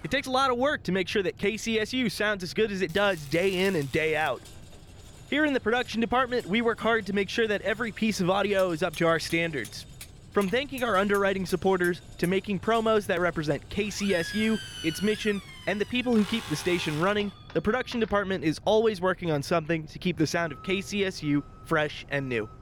It takes a lot of work to make sure that KCSU sounds as good as it does day in and day out. Here in the production department, we work hard to make sure that every piece of audio is up to our standards. From thanking our underwriting supporters to making promos that represent KCSU, its mission, and the people who keep the station running, the production department is always working on something to keep the sound of KCSU fresh and new.